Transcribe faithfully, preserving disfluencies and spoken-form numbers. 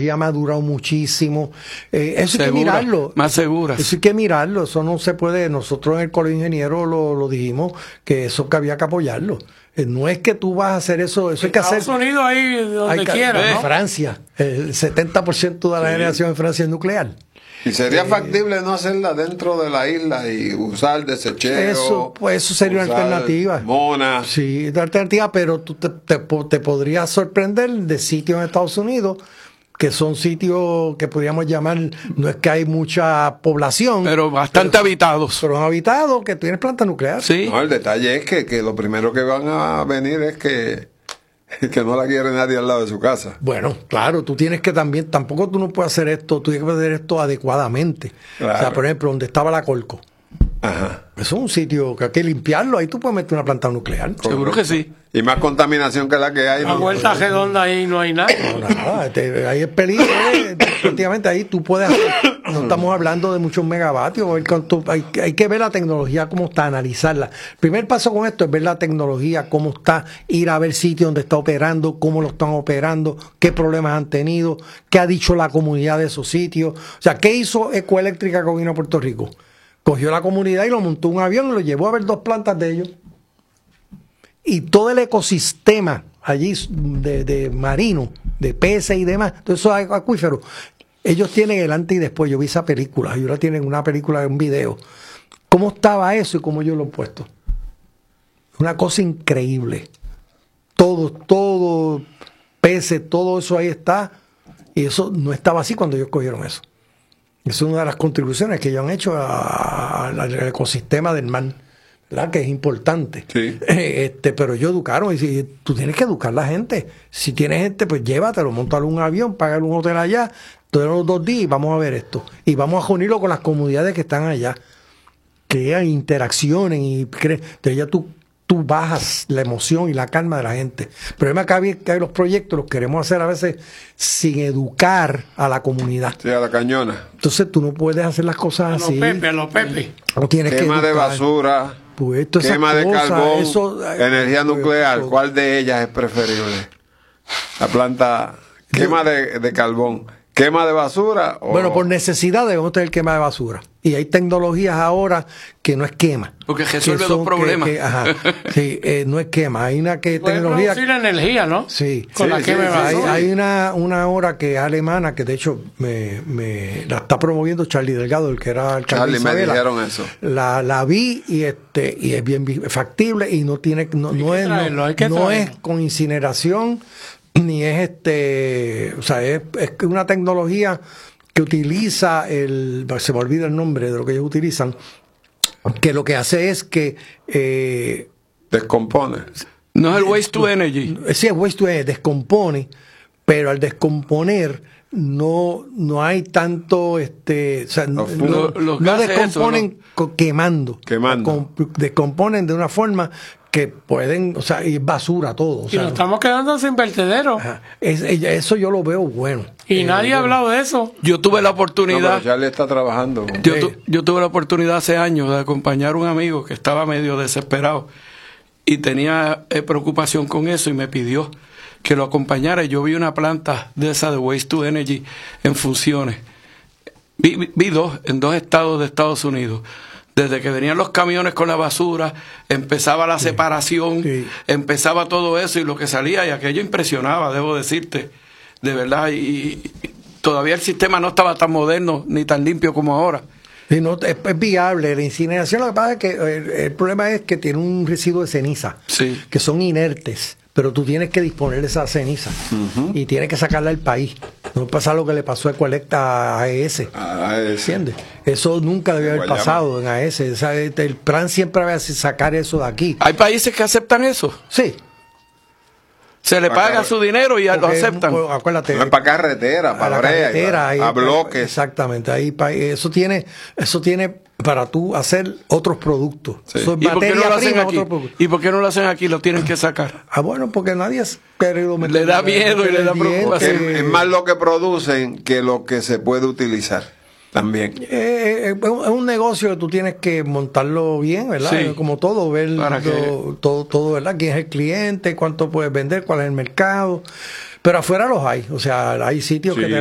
tecnología ha madurado muchísimo. Eh, eso Segura, hay que mirarlo. Más seguras. Eso hay que mirarlo. Eso no se puede. Nosotros en el Colegio de Ingenieros lo, lo dijimos que eso que había que apoyarlo. Eh, no es que tú vas a hacer eso. Eso hay que hacer. Estados Unidos ahí donde hay que, quiera, ¿no? Francia. El setenta por ciento de la Sí. generación en Francia es nuclear. ¿Y sería Eh, factible no hacerla dentro de la isla y usar desecheo? Eso, pues eso sería una usar alternativa. Mona. Sí, es una alternativa, pero tú te, te, te podrías sorprender de sitios en Estados Unidos que son sitios que podríamos llamar, no es que hay mucha población, Pero bastante pero, habitados. pero son habitados que tienen planta nuclear. Sí. No, el detalle es que, que lo primero que van a venir es que, que no la quiere nadie al lado de su casa. Bueno, claro, tú tienes que también, tampoco tú no puedes hacer esto, tú tienes que hacer esto adecuadamente. Claro. O sea, por ejemplo, donde estaba la Colco. Ajá. Eso es un sitio que hay que limpiarlo, ahí tú puedes meter una planta nuclear. Seguro que sí. Y más contaminación que la que hay. A ¿no? vuelta redonda ahí no hay nada. No, nada, te- ahí es peligro, eh, efectivamente ahí tú puedes hacer, no estamos hablando de muchos megavatios, hay, cuánto- hay, hay que ver la tecnología cómo está, analizarla. El primer paso con esto es ver la tecnología, cómo está, ir a ver sitios donde está operando, cómo lo están operando, qué problemas han tenido, qué ha dicho la comunidad de esos sitios. O sea, ¿qué hizo Ecoeléctrica cuando vino a Puerto Rico? Cogió la comunidad y lo montó en un avión y lo llevó a ver dos plantas de ellos. Y todo el ecosistema allí de, de marino, de peces y demás, todos esos acuíferos, ellos tienen el antes y después. Yo vi esa película, ellos la tienen una película, un video. ¿Cómo estaba eso y cómo yo lo he puesto? Una cosa increíble. Todo, todo, peces, todo eso ahí está. Y eso no estaba así cuando ellos cogieron eso. Esa es una de las contribuciones que ellos han hecho a- a- al ecosistema del mar, ¿verdad? Que es importante. Sí. Eh, Este, pero ellos educaron, y si tú tienes que educar a la gente. Si tienes gente, pues llévatelo, montalo en un avión, págale un hotel allá, todos los dos días y vamos a ver esto. Y vamos a unirlo con las comunidades que están allá. Que interaccionen y cre- entonces ya tú, tú bajas la emoción y la calma de la gente. El problema que hay, que hay los proyectos los queremos hacer a veces sin educar a la comunidad. Sí, a la cañona. Entonces tú no puedes hacer las A cosas los así. Pepe, a los Pepe. No tienes Quema que de educar. basura, Pues todas esas quema de cosas, carbón, eso- energía pues, nuclear. pues, ¿Cuál de ellas es preferible? La planta, quema de, de carbón, quema de basura. O... Bueno, por necesidad debemos tener quema de basura. Y hay tecnologías ahora que no es quema. Porque que resuelve son- dos problemas. que- que- ajá, sí, eh, no es quema. Hay una que Puede tecnología... producir energía, ¿no? Sí, Con Sí, la sí, que me sí, va hay, sí. hay una, una hora que es alemana, que de hecho me, me la está promoviendo Charlie Delgado, el que era alcalde Charlie, de me Isabela. dijeron eso. La, la vi y este y es bien vi- factible y no tiene no, Hay no que es traerlo, no, hay que no traerlo. es con incineración ni es este, o sea, es, es una tecnología que utiliza el, se me olvida el nombre de lo que ellos utilizan, que lo que hace es que eh, Descompone. No es el waste to energy. sí, es waste to energy, descompone, pero al descomponer no no hay tanto este, o sea, no, Los no, fungos- los no gases descomponen esos, co- quemando, Quemando. Com- descomponen de una forma que pueden, o sea, y es basura todo, o Y sea, nos estamos quedando sin vertedero. ajá. Es- eso yo lo veo bueno. Y Eh, nadie ha bueno. hablado de eso. Yo tuve la No, pero oportunidad. Charlie está trabajando. Yo, tu- yo tuve la oportunidad hace años de acompañar a un amigo que estaba medio desesperado y tenía eh, preocupación con eso y me pidió que lo acompañara. Yo vi una planta de esa de Waste to Energy en funciones. Vi, vi- vi dos en dos estados de Estados Unidos. Desde que venían los camiones con la basura, empezaba la separación, Sí. empezaba todo eso y lo que salía, y aquello impresionaba, debo decirte, de verdad. Y, y todavía el sistema no estaba tan moderno ni tan limpio como ahora. Sí, no, es, es viable. La incineración, lo que pasa es que el, el problema es que tiene un residuo de ceniza, Sí. que son inertes, pero tú tienes que disponer de esa ceniza y tienes que sacarla del país. No pasa lo que le pasó a Ecoelecta a E S. Ah, ese. ¿Entiendes? Eso nunca debió haber Guayama. pasado en A S. O sea, el plan siempre va a sacar eso de aquí. Hay países que aceptan eso. Sí. Se le Pa' paga carre- su dinero y ya lo porque, aceptan. pues, acuérdate. No es para carretera, a para la brea, carretera, a, ahí, a bloques. Exactamente. Ahí, pa- eso tiene, eso tiene para tú hacer otros productos. Sí. Eso es ¿Y por qué no materia lo hacen prima, aquí? otro producto. ¿Y por qué no lo hacen aquí? Lo tienen que sacar. Ah, bueno, porque nadie es querido meter- Le da miedo y le da el diente. preocupación. Es, es más lo que producen que lo que se puede utilizar también. Eh, eh, es un- es un negocio que tú tienes que montarlo bien, ¿verdad? Sí. Como todo, ver Para lo- que- todo, todo, ¿verdad? Quién es el cliente, cuánto puedes vender, cuál es el mercado. Pero afuera los hay, o sea, hay sitios Sí. que te